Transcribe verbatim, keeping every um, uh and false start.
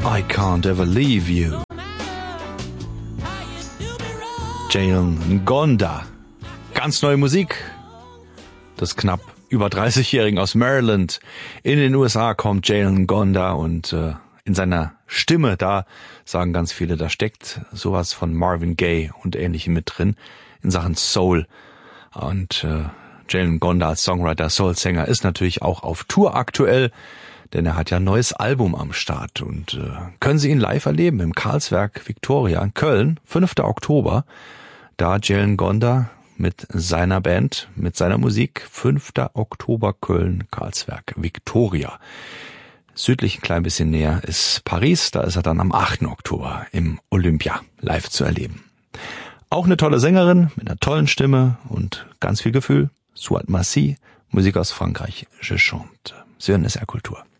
I Can't Ever Leave You. Jalen Ngonda. Ganz neue Musik des knapp über dreißigjährigen aus Maryland. In den U S A kommt Jalen Ngonda und äh, in seiner Stimme, da sagen ganz viele, da steckt sowas von Marvin Gaye und Ähnlichem mit drin in Sachen Soul. Und äh, Jalen Ngonda als Songwriter, Soul-Sänger ist natürlich auch auf Tour aktuell, denn er hat ja ein neues Album am Start. Und äh, können Sie ihn live erleben im Karlswerk Victoria in Köln, fünfter Oktober. Da Jalen Ngonda mit seiner Band, mit seiner Musik, fünfter Oktober Köln, Karlswerk Victoria. Südlich ein klein bisschen näher ist Paris, da ist er dann am achten Oktober im Olympia live zu erleben. Auch eine tolle Sängerin mit einer tollen Stimme und ganz viel Gefühl. Suat Massi, Musik aus Frankreich, Je chante. Sie hören S R Kultur.